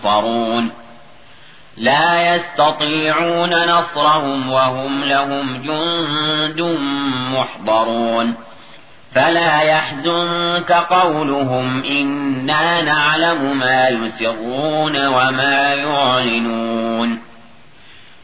ينصرون لا يستطيعون نصرهم وهم لهم جند محضرون فلا يحزنك قولهم إنا نعلم ما يسرون وما يعلنون